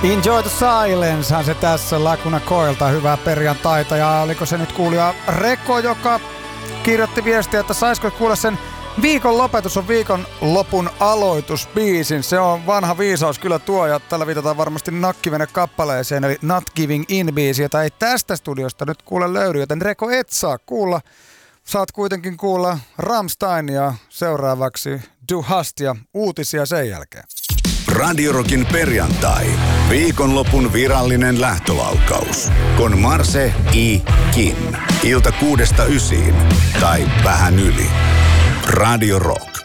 Enjoy the Silencehan se tässä Lacuna Coilta. Hyvää perjantaita. Ja oliko se nyt kuulija Reko, joka kirjoitti viestiä, että saisiko kuulla sen viikon lopetus on viikon lopun aloitusbiisin. Se on vanha viisaus kyllä tuo, ja tällä viitataan varmasti Nakkivene kappaleeseen, eli Not Giving In -biisi, jota ei tästä studiosta nyt kuule löydy, joten Reko et saa kuulla. Saat kuitenkin kuulla Rammsteinia seuraavaksi, Du Hast ja uutisia sen jälkeen. Radio Rockin perjantai. Viikonlopun virallinen lähtölaukaus. Con Marse I. Kim. Ilta 6–9 tai vähän yli. Radio Rock.